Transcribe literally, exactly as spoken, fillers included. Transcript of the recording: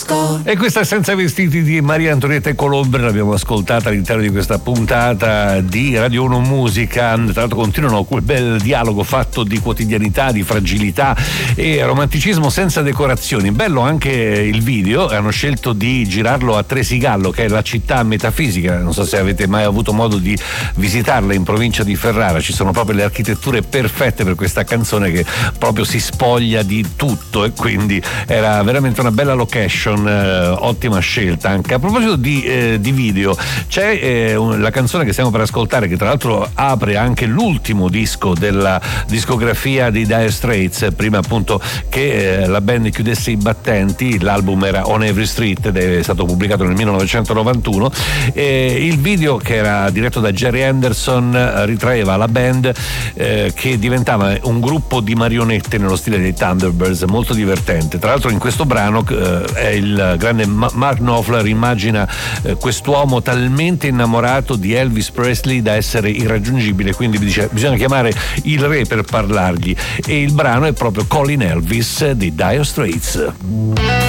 E questa è Senza vestiti di Maria Antonietta Colombre, l'abbiamo ascoltata all'interno di questa puntata di Radio uno Musica. Tra l'altro continuano quel bel dialogo fatto di quotidianità, di fragilità e romanticismo senza decorazioni. Bello anche il video, hanno scelto di girarlo a Tresigallo, che è la città metafisica, non so se avete mai avuto modo di visitarla, in provincia di Ferrara. Ci sono proprio le architetture perfette per questa canzone che proprio si spoglia di tutto, e quindi era veramente una bella location, eh, ottima scelta. Anche a proposito di, eh, di video, c'è eh, un, la canzone che stiamo per ascoltare, che tra l'altro apre anche l'ultimo disco della discografia di Dire Straits, prima appunto che eh, la band chiudesse i battenti. L'album era On Every Street ed è stato pubblicato nel millenovecentonovantuno, e il video, che era diretto da Jerry Anderson, ritraeva la band eh, che diventava un gruppo di marionette nello stile dei Thunderbirds, molto divertente. Tra l'altro in questo brano eh, è il grande Mark Knopfler immagina eh, quest'uomo talmente innamorato di Elvis Presley da essere irraggiungibile, quindi dice bisogna chiamare il re per parlargli, e il brano è proprio Calling Elvis di Dire Straits.